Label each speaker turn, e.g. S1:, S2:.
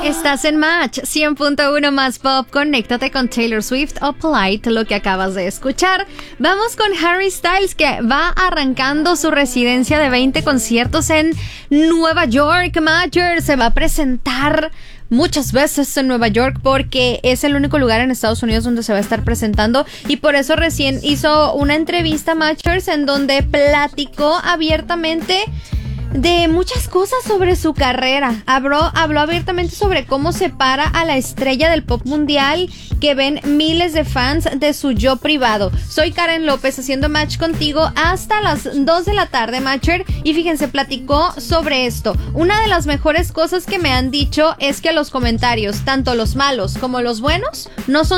S1: Estás en Match 100.1 más pop. Conéctate con Taylor Swift o Polite, lo que acabas de escuchar. Vamos con Harry Styles, que va arrancando su residencia de 20 conciertos en Nueva York. Matcher se va a presentar muchas veces en Nueva York porque es el único lugar en Estados Unidos donde se va a estar presentando, y por eso recién hizo una entrevista Matchers en donde platicó abiertamente de muchas cosas sobre su carrera. Habló abiertamente sobre cómo separa a la estrella del pop mundial que ven miles de fans de su yo privado. Soy Karen López haciendo Match contigo hasta las 2 de la tarde, Matcher. Y fíjense, platicó sobre esto. Una de las mejores cosas que me han dicho es que los comentarios, tanto los malos como los buenos, no son